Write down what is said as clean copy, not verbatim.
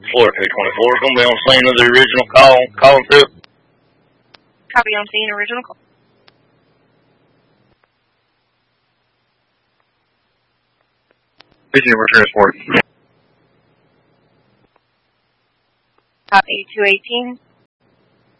Florida 224 is going to be on scene of the original calling through. Copy on scene, original call. Vision over transport. Copy 218.